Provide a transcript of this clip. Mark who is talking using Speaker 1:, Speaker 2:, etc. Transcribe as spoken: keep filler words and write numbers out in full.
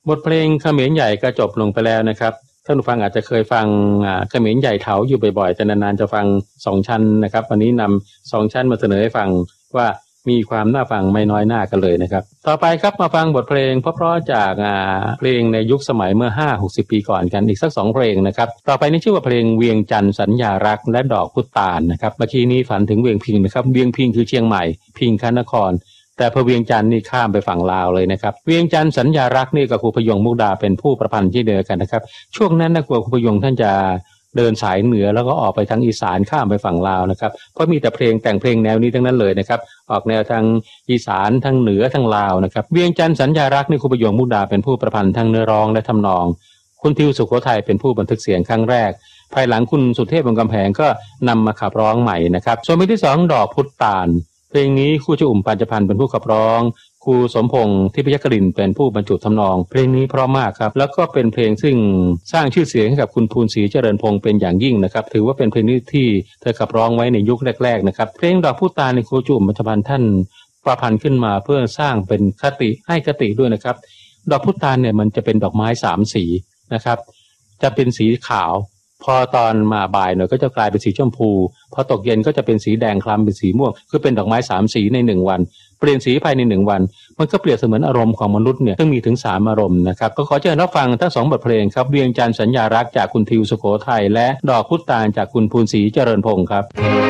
Speaker 1: บทเพลงเขมรใหญ่ก็จบลงไปแล้วนะครับท่านผู้ฟังอาจจะเคยฟังเขมรใหญ่เถาอยู่บ่อยๆแต่นานๆจะฟังสองชั้นนะครับวันนี้นำสองชั้นมาเสนอให้ฟังว่ามีความน่าฟังไม่น้อยหน้ากันเลยนะครับต่อไปครับมาฟังบทเพลงเพราะๆจากเพลงในยุคสมัยเมื่อ ห้าหกสิบ ปีก่อนกันอีกสักสองเพลงนะครับต่อไปนี้ชื่อว่าเพลงเวียงจันทร์สัญญารักและดอกพุตานนะครับเมื่อกี้นี้ฝันถึงเวียงพิงนะครับเวียงพิงคือเชียงใหม่พิงคานครแต่พอเวียงจันทร์นี่ข้ามไปฝั่งลาวเลยนะครับเวียงจันทร์สัญญารักนี่กับครูพยงมุกดาเป็นผู้ประพันธ์ที่เดียวกันนะครับช่วงนั้นนะครูพยงท่านจะเดินสายเหนือแล้วก็ออกไปทางอีสานข้ามไปฝั่งลาวนะครับเพราะมีแต่เพลงแต่งเพลงแนวนี้ทั้งนั้นเลยนะครับออกแนวทางอีสานทางเหนือทางลาวนะครับเวียงจันทร์สัญญารักนี่ครูพยงมุกดาเป็นผู้ประพันธ์ทั้งเนื้อร้องและทำนองคุณทิวสุโขทัยเป็นผู้บันทึกเสียงครั้งแรกภายหลังคุณสุเทพวงศ์กำแพงก็นำมาขับร้องใหม่นะครับส่วนเพลงที่สองดอกพุตานเพลงนี้ครูจุ่มปัญจพันธ์เป็นผู้ขับร้องครูสมพงษ์ทิพยกฤินเป็นผู้บรรจุทำนองเพลงนี้เพราะมากครับแล้วก็เป็นเพลงซึ่งสร้างชื่อเสียงให้กับคุณภูนศรีเจริญพงษ์เป็นอย่างยิ่งนะครับถือว่าเป็นเพลงนี้ที่เธอขับร้องไว้ในยุคแรกๆนะครับเพลงดอกพุตานในครูจุ่มปัญจพันธ์ท่านประพันธ์ขึ้นมาเพื่อสร้างเป็นคติให้คติด้วยนะครับดอกพุตานเนี่ยมันจะเป็นดอกไม้สามสีนะครับจะเป็นสีขาวพอตอนมาบ่ายหน่อยก็จะกลายเป็นสีชมพูพอตกเย็นก็จะเป็นสีแดงคล้ำเป็นสีม่วงคือเป็นดอกไม้สามสีในหนึ่งวันเปลี่ยนสีภายในหนึ่งวันมันก็เปรียบเสมือนอารมณ์ของมนุษย์เนี่ยซึ่งมีถึงสามอารมณ์นะครับก็ขอเชิญรับฟังทั้งสองบทเพลงครับเวียงจันทร์สัญญารักจากคุณทิวสุโขทัยและดอกพุตานจากคุณภูนศรีเจริญพงษ์ครับ